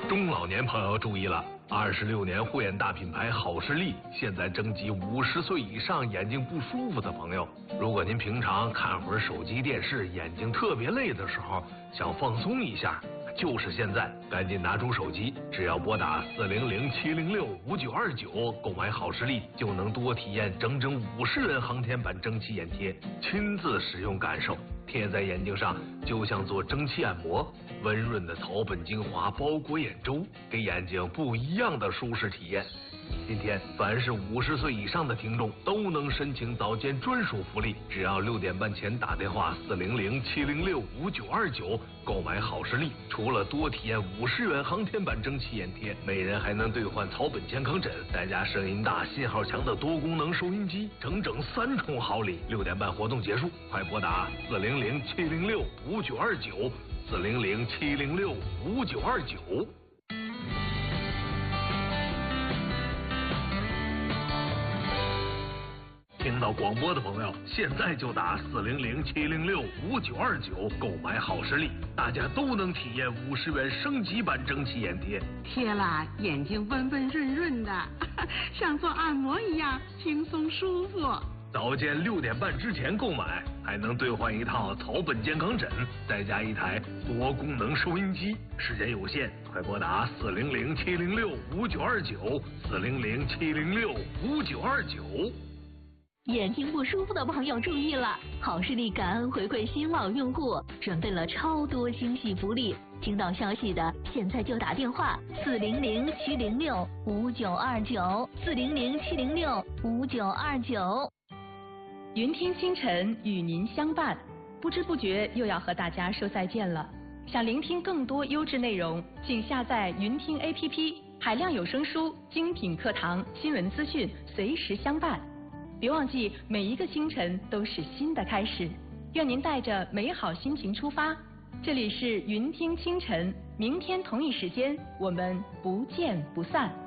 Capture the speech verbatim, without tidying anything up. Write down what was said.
中老年朋友注意了，二十六年护眼大品牌好视力现在征集五十岁以上眼睛不舒服的朋友。如果您平常看会儿手机电视，眼睛特别累的时候，想放松一下，就是现在，赶紧拿出手机，只要拨打四零零七零六五九二九购买好视力，就能多体验整整五十元航天版蒸汽眼贴，亲自使用感受。贴在眼睛上就像做蒸汽按摩，温润的草本精华包裹眼周，给眼睛不一样的舒适体验。今天凡是五十岁以上的听众都能申请早间专属福利，只要六点半前打电话四零零七零六五九二九购买好视力，除了多体验五十元航天版蒸汽眼贴，每人还能兑换草本健康枕，再加声音大、信号强的多功能收音机，整整三重好礼。六点半活动结束，快拨打四零零七零六五九二九四零零七零六五九二九。听到广播的朋友，现在就打四零零七零六五九二九购买好视力，大家都能体验五十元升级版蒸汽眼贴， 贴了眼睛温温润润的，像做按摩一样轻松舒服。 早间六点半之前购买，还能兑换一套草本健康枕，再加一台多功能收音机。时间有限，快拨打四零零七零六五九二九四零零七零六五九二九。 眼睛不舒服的朋友注意了，好视力感恩回馈新老用户，准备了超多惊喜福利。听到消息的，现在就打电话四零零七零六五九二九四零零七零六五九二九。 云听清晨与您相伴，不知不觉又要和大家说再见了。想聆听更多优质内容，请下载云听 A P P， 海量有声书、精品课堂、新闻资讯，随时相伴。别忘记，每一个清晨都是新的开始。愿您带着美好心情出发。这里是云听清晨，明天同一时间我们不见不散。